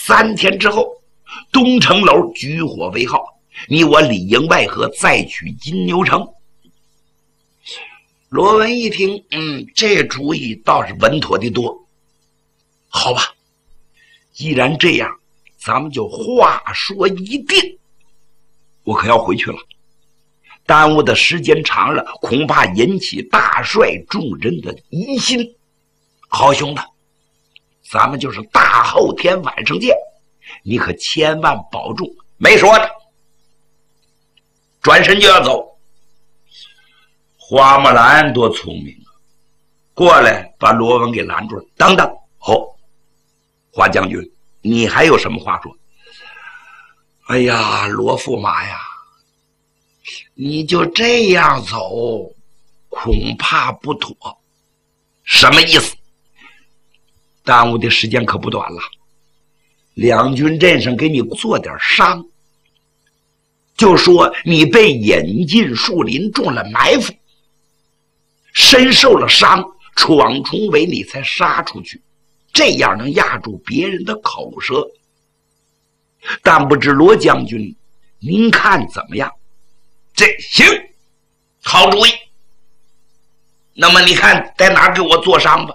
3天之后，东城楼举火为号，你我里应外合，再取金牛城。罗文一听，这主意倒是稳妥的多。好吧，既然这样，咱们就话说一定。我可要回去了，耽误的时间长了，恐怕引起大帅众人的疑心。好兄弟，咱们就是大后天晚上见，你可千万保重。没说的，转身就要走。花木兰多聪明啊，过来把罗文给拦住了。等等，花将军，你还有什么话说？哎呀，罗驸马呀，你就这样走恐怕不妥。什么意思？耽误的时间可不短了，两军阵上给你做点伤，就说你被引进树林，中了埋伏，身受了伤，闯重围你才杀出去，这样能压住别人的口舌。但不知罗将军您看怎么样？这行，好主意。那么你看在哪儿给我做伤吧。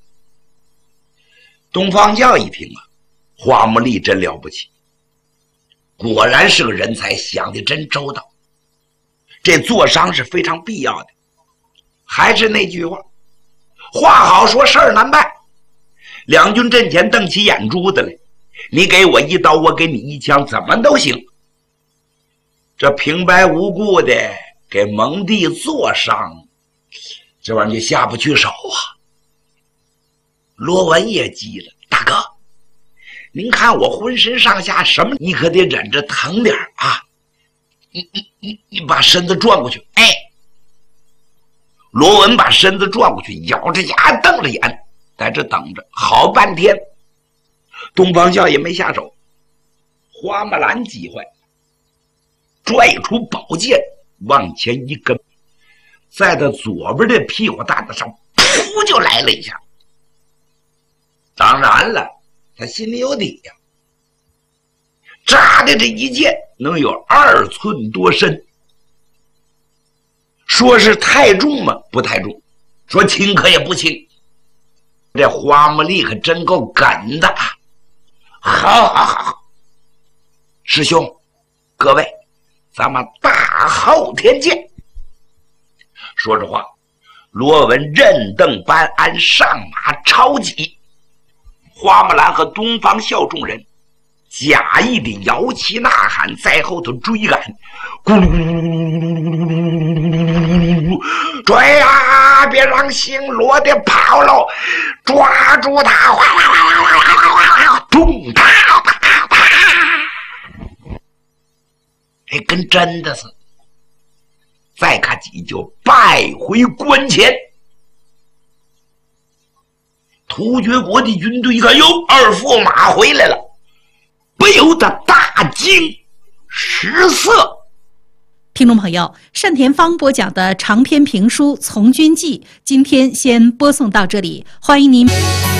东方教一听啊，花木力真了不起，果然是个人才，想的真周到。这做伤是非常必要的。还是那句话，话好说，事儿难办。两军阵前瞪起眼珠子来，你给我一刀，我给你一枪，怎么都行。这平白无故的给蒙弟做伤，这玩意儿就下不去手啊。罗文也急了，大哥，您看我浑身上下什么，你可得忍着疼点啊！你把身子转过去。罗文把身子转过去，咬着牙瞪着眼，在这等着好半天。东方教也没下手，花木兰急坏，拽出宝剑往前一跟，在他左边的屁股蛋子上噗就来了一下。当然了，他心里有底呀，扎的这一剑能有2寸多深，说是太重吗？不太重，说轻可也不轻。这花木力可真够梗的。好，师兄各位，咱们大后天见。说着话，罗文任邓班安上马抄戟，花木兰和东方孝众人假意的摇旗呐喊，在后头追赶，咕噜追啊，别让星罗的跑喽，抓住他，哗啦啦啦啦啦啦，咚哒哒哒，跟真的似的。再看几就败回关前。突厥国的军队一看，哟，二驸马回来了，不由得大惊失色。 听众朋友，单田芳播讲的长篇评书《从军记》，今天先播送到这里，欢迎您。